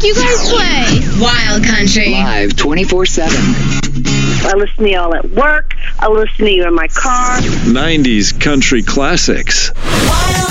you guys play? Wild Country. Live 24/7. I listen to y'all at work. I listen to you in my car. 90s country classics.